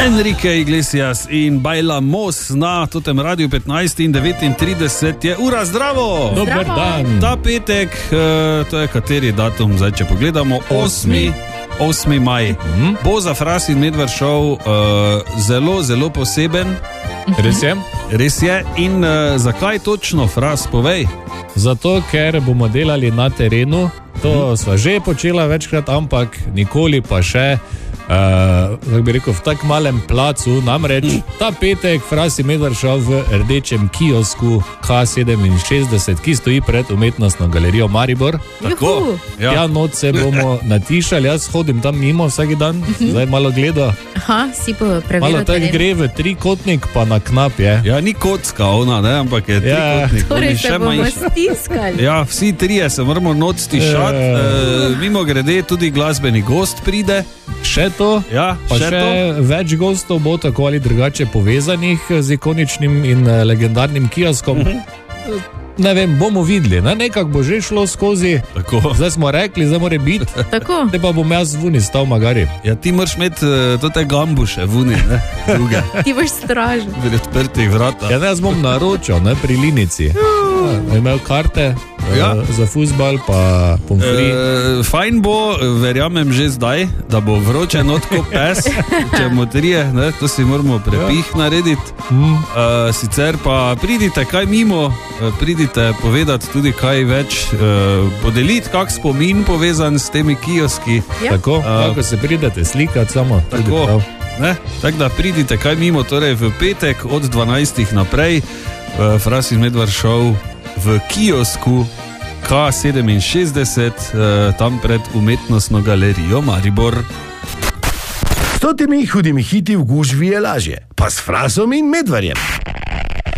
Enrique Iglesias in Bailamos na totem Radiu 15:39 je ura, zdravo! Dober dan! Ta petek, to je kateri datum, zdaj če pogledamo, 8. maj. Bo za Fras in Medved šov zelo, zelo poseben. Res je? Res je. In zakaj točno, Fras, povej? Zato, ker bomo delali na terenu. To sva že počela večkrat, ampak nikoli pa še kako bi rekel, v tak malem placu. Namreč ta petek Fras in Medved šov v rdečem kiosku K67, ki stoji pred Umetnostno galerijo Maribor. Tako? Ja, noč se bomo natišali, jaz hodim tam mimo vsak dan, zdaj malo gledal. Aha, si pa preveril. Malo tak gre v trikotnik, pa na knap je. Ja, ni kocka ona, ne, ampak je trikotnik. Torej se bomo stiskali. Ja, vsi trije se moramo noč stišati. Mimo grede tudi glasbeni gost pride. Še to, ja, pa še več gostov bo tako ali drugače povezanih z ikoničnim in legendarnim kioskom. Ne vem, bomo videli, ne? Nekako bo že šlo skozi. Tako. Zdaj smo rekli, zdaj mora biti. Tako. Te pa bom jaz vuni stal magari. Ja, ti moraš imeti te gambuše vuni, ne? Druge. Ti boš stražil. Pri odprtih vrata. Ja, ne, jaz bom naročil, ne, pri Linici. Imel karte za fuzbal, pa pomfri. Fajn bo, verjamem že zdaj, da bo vroče notko pes, če bomo trije, ne? To si moramo prepih narediti. Sicer pa pridite kaj mimo, pridite povedati tudi kaj več, podeliti kak spomin povezan s temi kioski. Tako, kako se pridete slikati samo. Tako, ne? Tako da pridite kaj mimo, torej v petek od 12. naprej Fras in Medved šov v kiosku K67, tam pred Umetnostno galerijo Maribor. S temi hudimi hiti v gužvi je lažje, pa s Frasom in Medvedjem.